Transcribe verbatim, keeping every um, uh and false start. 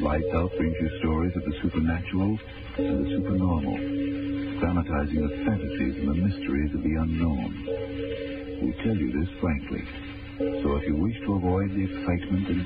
Lights Out brings you stories of the supernatural and the supernormal, dramatizing the fantasies and the mysteries of the unknown. We tell you this frankly, so if you wish to avoid the excitement and